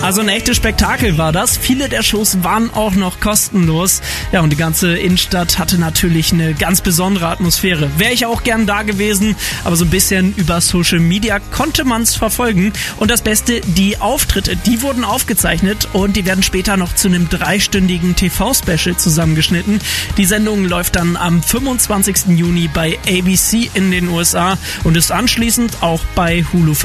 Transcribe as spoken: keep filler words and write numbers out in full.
Also ein echtes Spektakel war das. Viele der Shows waren auch noch kostenlos. Ja, und die ganze Innenstadt hatte natürlich eine ganz besondere Atmosphäre. Wäre ich auch gern da gewesen, aber so ein bisschen über Social Media konnte man es verfolgen. Und das Beste, die Auftritte, die wurden aufgezeichnet und die werden später noch zu einem dreistündigen T V-Special zusammengeschnitten. Die Sendung läuft dann am fünfundzwanzigsten Juni bei A B C in den U S A und ist anschließend auch bei Hulu